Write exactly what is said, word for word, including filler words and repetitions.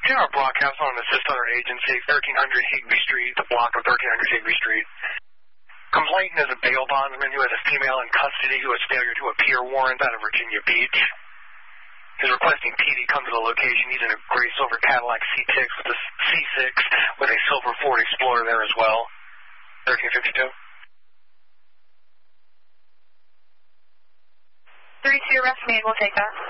J R broadcast on an assist other agency, thirteen hundred Higby Street, the block of thirteen hundred Higby Street. Complainant is a bail bondsman who has a female in custody who has failure to appear warrant out of Virginia Beach. He's requesting P D come to the location. He's in a gray silver Cadillac C six with a C six with a silver Ford Explorer there as well. thirteen fifty-two. three two arrest made. We'll take that.